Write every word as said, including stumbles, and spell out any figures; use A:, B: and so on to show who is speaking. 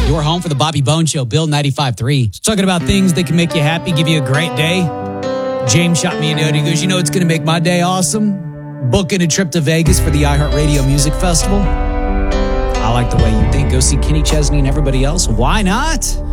A: Your home for the Bobby Bone Show, Bill ninety-five point three. Talking about things that can make you happy, give you a great day. James shot me a note. He goes, you know what's going to make my day awesome? Booking a trip to Vegas for the iHeartRadio Music Festival. I like the way you think. Go see Kenny Chesney and everybody else. Why not?